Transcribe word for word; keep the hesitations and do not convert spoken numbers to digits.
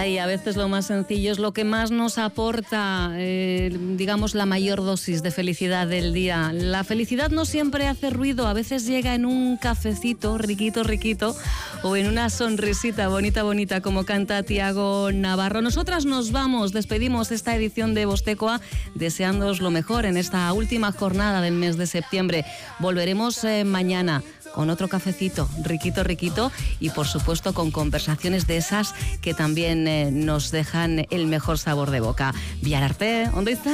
Ay, a veces lo más sencillo es lo que más nos aporta, eh, digamos, la mayor dosis de felicidad del día. La felicidad no siempre hace ruido, a veces llega en un cafecito riquito, riquito, o en una sonrisita bonita, bonita, como canta Tiago Navarro. Nosotras nos vamos, despedimos esta edición de Vostecoa, deseándoos lo mejor en esta última jornada del mes de septiembre. Volveremos eh, mañana con otro cafecito, riquito, riquito, y por supuesto con conversaciones de esas que también eh, nos dejan el mejor sabor de boca. Bihar arte, ¿dónde está?